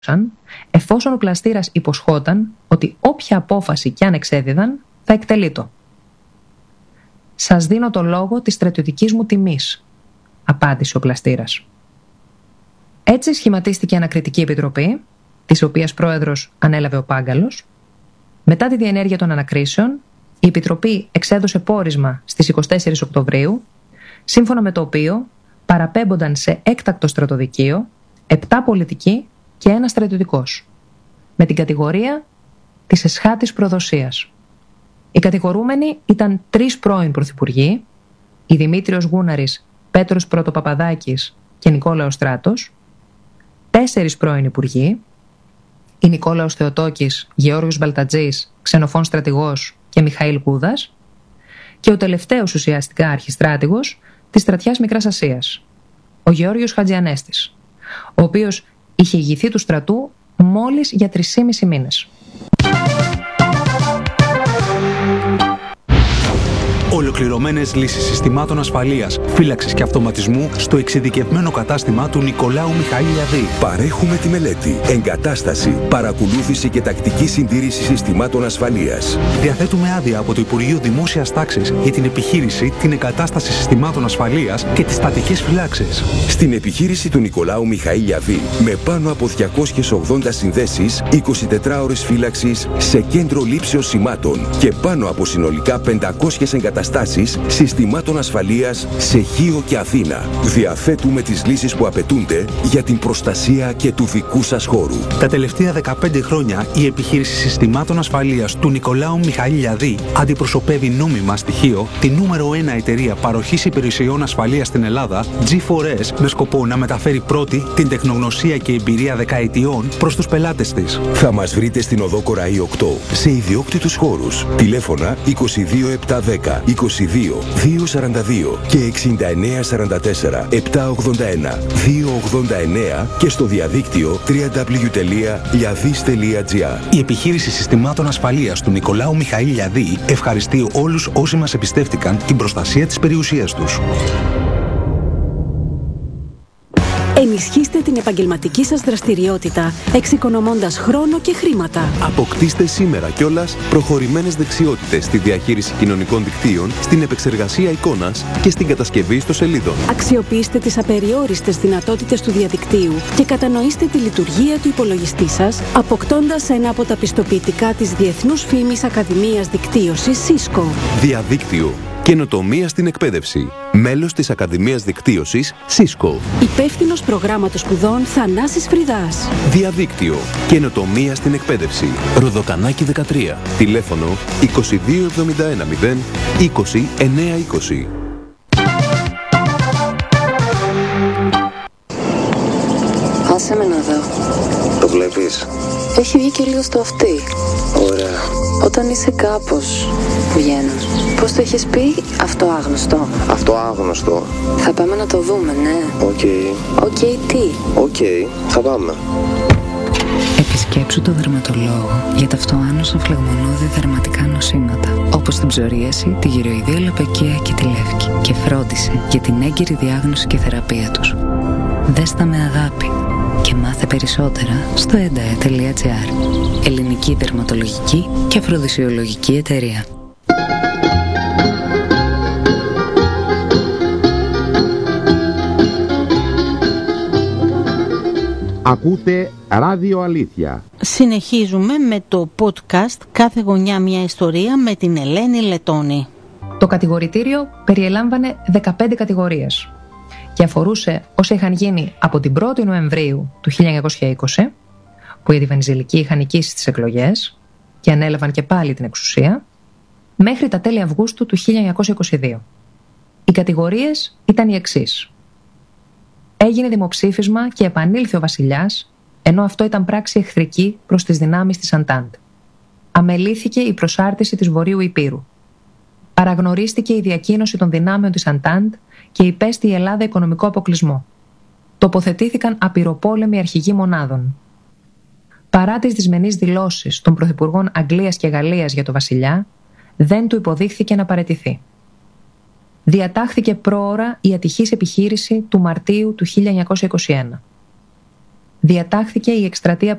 εφόσον ο πλαστήρας υποσχόταν ότι όποια απόφαση κι αν εξέδιδαν θα εκτελείτο. «Σας δίνω το λόγο της στρατιωτικής μου τιμής», απάντησε ο πλαστήρας. Έτσι σχηματίστηκε ανακριτική επιτροπή, της οποίας πρόεδρος ανέλαβε ο Πάγκαλος. Μετά τη διενέργεια των ανακρίσεων, η επιτροπή εξέδωσε πόρισμα στις 24 Οκτωβρίου, σύμφωνα με το οποίο παραπέμπονταν σε έκτακτο στρατοδικείο 7 πολιτικοί και 1 στρατιωτικός, με την κατηγορία της εσχάτης προδοσίας. Οι κατηγορούμενοι ήταν 3 πρώην πρωθυπουργοί, οι Δημήτριος Γούναρης, Πέτρος Πρωτοπαπαδάκης και Νικόλαος Στράτος, 4 πρώην υπουργοί, η Νικόλαος Θεοτόκης, Γεώργιος Μπαλτατζής, Ξενοφών Στρατηγός και Μιχαήλ Κούδας, και ο τελευταίος ουσιαστικά αρχιστράτηγος της στρατιάς Μικράς Ασίας, ο Γεώργιος Χατζιανέστης, ο οποίος είχε ηγηθεί του στρατού μόλις για 3,5 μήνες. Ολοκληρωμένες λύσεις συστημάτων ασφαλείας, φύλαξης και αυτοματισμού στο εξειδικευμένο κατάστημα του Νικολάου Μιχαήλιαδη. Παρέχουμε τη μελέτη, εγκατάσταση, παρακολούθηση και τακτική συντήρηση συστημάτων ασφαλείας. Διαθέτουμε άδεια από το Υπουργείο Δημόσιας Τάξης για την επιχείρηση, την εγκατάσταση συστημάτων ασφαλείας και τις στατικές φυλάξεις. Στην επιχείρηση του Νικολάου Μιχαήλιαδη, με πάνω από 280 συνδέσεις, 24 ώρες φύλαξης σε κέντρο λήψεως σημάτων και πάνω από συνολικά 500 εγκαταστάσεις συστημάτων ασφαλείας σε Χίο και Αθήνα. Διαθέτουμε τις λύσεις που απαιτούνται για την προστασία και του δικού σας χώρου. Τα τελευταία 15 χρόνια η επιχείρηση συστημάτων ασφαλείας του Νικολάου Μιχαήλιαδη αντιπροσωπεύει νόμιμα στοιχείο τη νούμερο 1 εταιρεία παροχής υπηρεσιών ασφαλείας στην Ελλάδα, G4S, με σκοπό να μεταφέρει πρώτη την τεχνογνωσία και εμπειρία δεκαετιών προς τους πελάτες της. Θα μας βρείτε στην οδό Κοραή 8 σε ιδιόκτητους χώρους. Τηλέφωνα 22710 22 242 και 6944 781 289 και στο διαδίκτυο www.liadis.gr. Η επιχείρηση συστημάτων ασφαλείας του Νικολάου Μιχαήλιαδη ευχαριστεί όλους όσοι μας εμπιστεύτηκαν την προστασία της περιουσίας τους. Ενισχύστε την επαγγελματική σας δραστηριότητα, εξοικονομώντας χρόνο και χρήματα. Αποκτήστε σήμερα κιόλας προχωρημένες δεξιότητες στη διαχείριση κοινωνικών δικτύων, στην επεξεργασία εικόνας και στην κατασκευή ιστοσελίδων. Αξιοποιήστε τις απεριόριστες δυνατότητες του διαδικτύου και κατανοήστε τη λειτουργία του υπολογιστή σας, αποκτώντας ένα από τα πιστοποιητικά της Διεθνούς Φήμης Ακαδημίας Δικτύωσης Cisco. Διαδίκτυο. Καινοτομία στην εκπαίδευση. Μέλος της Ακαδημίας Δικτύωσης Cisco. Υπεύθυνος προγράμματος σπουδών Θανάσης Φρυδάς. Διαδίκτυο. Καινοτομία στην εκπαίδευση. Ροδοκανάκι 13. Τηλέφωνο 2271 0 20 920. Άσε με να δω. Το βλέπεις? Έχει βγει και λίγο στο αυτί. Ωραία. Όταν είσαι κάπως, βγαίνουν. Πώς το έχεις πει, αυτό άγνωστο? Αυτό άγνωστο. Θα πάμε να το δούμε, ναι. Οκ. Τι? Οκ, θα πάμε. Επισκέψου το δερματολόγο για ταυτοάνωσα φλεγμονώδη δερματικά νοσήματα, όπως την ψωρίαση, τη γυροειδία λαπαικία και τη λεύκη, και φρόντισε για την έγκαιρη διάγνωση και θεραπεία τους. Δες τα με αγάπη και μάθε περισσότερα στο endae.gr. Ελληνική δερματολογική και αφροδισιολογική εταιρεία. Ακούτε Ράδιο Αλήθεια. Συνεχίζουμε με το podcast «Κάθε γωνιά μια ιστορία» με την Ελένη Λετώνη. Το κατηγορητήριο περιελάμβανε 15 κατηγορίες και αφορούσε όσα είχαν γίνει από την 1η Νοεμβρίου του 1920, που οι αντιβενιζελικοί είχαν νικήσει στις εκλογές και ανέλαβαν και πάλι την εξουσία, μέχρι τα τέλη Αυγούστου του 1922. Οι κατηγορίες ήταν οι εξής. Έγινε δημοψήφισμα και επανήλθε ο βασιλιάς, ενώ αυτό ήταν πράξη εχθρική προς τις δυνάμεις της Αντάντ. Αμελήθηκε η προσάρτηση της Βορείου Ηπείρου. Παραγνωρίστηκε η διακίνηση των δυνάμεων της Αντάντ και υπέστη η Ελλάδα οικονομικό αποκλεισμό. Τοποθετήθηκαν απειροπόλεμοι αρχηγοί μονάδων. Παρά τις δυσμενείς δηλώσεις των πρωθυπουργών Αγγλίας και Γαλλίας για το βασιλιά, δεν του υποδείχθηκε να παραιτηθεί. Διατάχθηκε πρόωρα η ατυχής επιχείρηση του Μαρτίου του 1921. διατάχθηκε η εκστρατεία